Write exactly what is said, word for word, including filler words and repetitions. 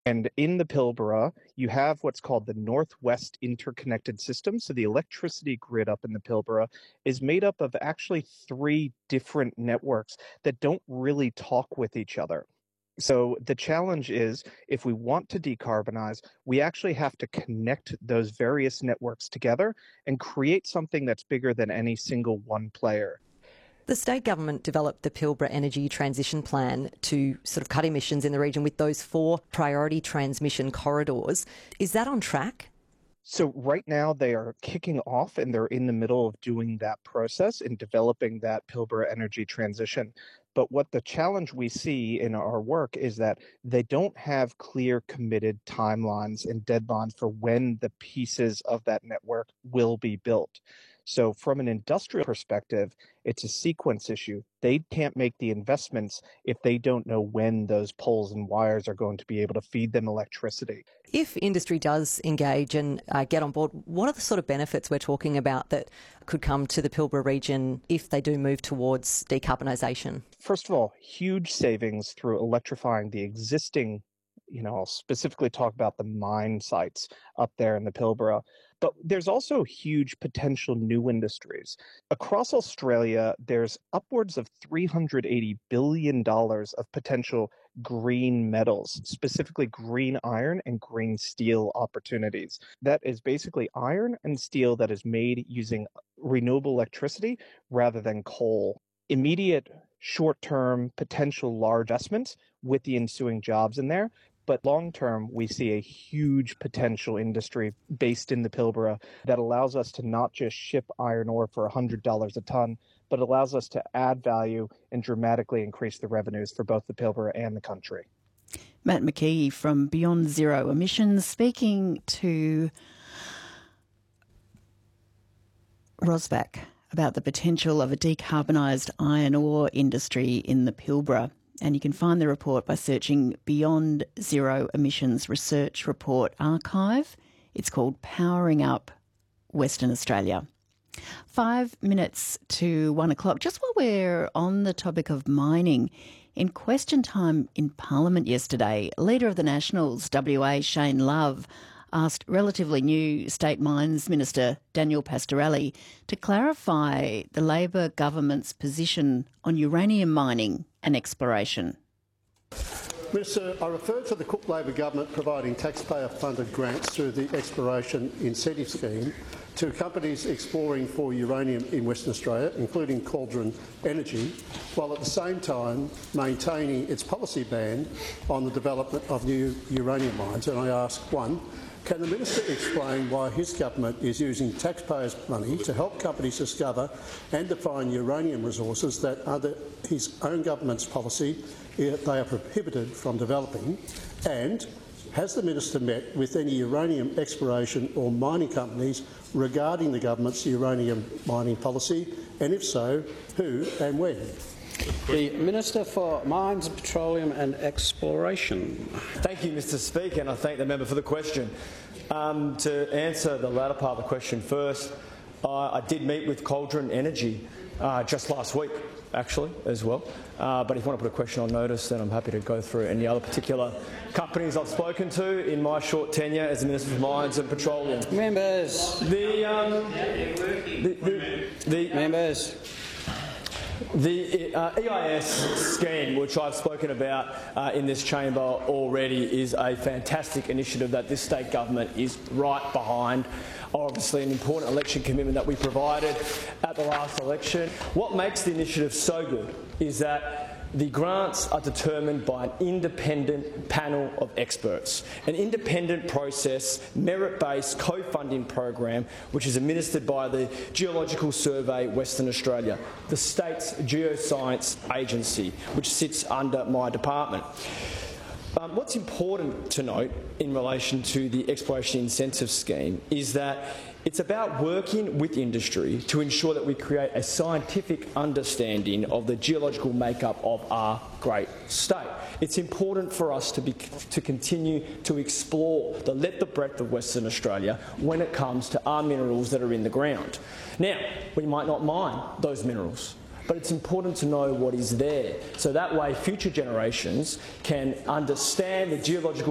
And in the Pilbara, you have what's called the Northwest Interconnected System. So the electricity grid up in the Pilbara is made up of actually three different networks that don't really talk with each other. So the challenge is, if we want to decarbonize, we actually have to connect those various networks together and create something that's bigger than any single one player. The state government developed the Pilbara Energy Transition Plan to sort of cut emissions in the region with those four priority transmission corridors. Is that on track? So right now they are kicking off and they're in the middle of doing that process and developing that Pilbara energy transition. But what the challenge we see in our work is that they don't have clear committed timelines and deadlines for when the pieces of that network will be built. So from an industrial perspective, it's a sequence issue. They can't make the investments if they don't know when those poles and wires are going to be able to feed them electricity. If industry does engage and uh, get on board, what are the sort of benefits we're talking about that could come to the Pilbara region if they do move towards decarbonisation? First of all, huge savings through electrifying the existing, you know, I'll specifically talk about the mine sites up there in the Pilbara. But there's also huge potential new industries. Across Australia, there's upwards of three hundred eighty billion dollars of potential green metals, specifically green iron and green steel opportunities. That is basically iron and steel that is made using renewable electricity rather than coal. Immediate short-term potential large investments with the ensuing jobs in there. But long-term, we see a huge potential industry based in the Pilbara that allows us to not just ship iron ore for one hundred dollars a ton, but allows us to add value and dramatically increase the revenues for both the Pilbara and the country. Matt McKee from Beyond Zero Emissions speaking to Rosvac about the potential of a decarbonised iron ore industry in the Pilbara. And you can find the report by searching Beyond Zero Emissions Research Report Archive. It's called Powering Up Western Australia. Five minutes to one o'clock. Just while we're on the topic of mining, in question time in Parliament yesterday, Leader of the Nationals, W A, Shane Love, asked relatively new State Mines Minister Daniel Pastorelli to clarify the Labor government's position on uranium mining and exploration. Minister, I refer to the Cook Labor government providing taxpayer-funded grants through the Exploration Incentive Scheme to companies exploring for uranium in Western Australia, including Cauldron Energy, while at the same time maintaining its policy ban on the development of new uranium mines. And I ask, one, can the Minister explain why his government is using taxpayers' money to help companies discover and define uranium resources that under his own government's policy they are prohibited from developing? And has the Minister met with any uranium exploration or mining companies regarding the government's uranium mining policy? And if so, who and when? The Minister for Mines, Petroleum and Exploration. Thank you, Mister Speaker, and I thank the member for the question. Um, to answer the latter part of the question first, uh, I did meet with Cauldron Energy uh, just last week, actually, as well. Uh, but if you want to put a question on notice, then I'm happy to go through any other particular companies I've spoken to in my short tenure as the Minister for Mines and Petroleum. Members. The, um, the, the, the Members. The uh, E I S scheme, which I've spoken about uh, in this chamber already, is a fantastic initiative that this state government is right behind. Obviously an important election commitment that we provided at the last election. What makes the initiative so good is that the grants are determined by an independent panel of experts, an independent process, merit-based co-funding program which is administered by the Geological Survey Western Australia, the state's geoscience agency, which sits under my department. Um, what's important to note in relation to the Exploration Incentive Scheme is that it's about working with industry to ensure that we create a scientific understanding of the geological makeup of our great state. It's important for us to, be, to continue to explore the length the breadth of Western Australia when it comes to our minerals that are in the ground. Now, we might not mine those minerals, but it's important to know what is there, so that way future generations can understand the geological